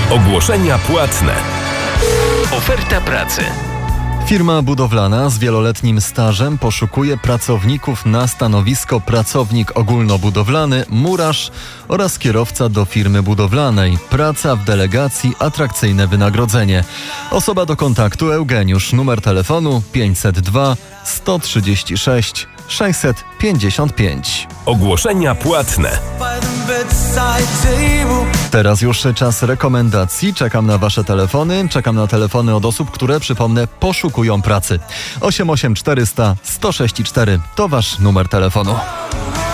Ogłoszenia płatne. Oferta pracy. Firma budowlana z wieloletnim stażem poszukuje pracowników na stanowisko pracownik ogólnobudowlany, murarz oraz kierowca do firmy budowlanej. Praca w delegacji, atrakcyjne wynagrodzenie. Osoba do kontaktu Eugeniusz, numer telefonu 502 136 655. Ogłoszenia płatne. Teraz już czas rekomendacji. Czekam na wasze telefony. Czekam na telefony od osób, które, przypomnę, poszukują pracy. 88400 106 4 to wasz numer telefonu.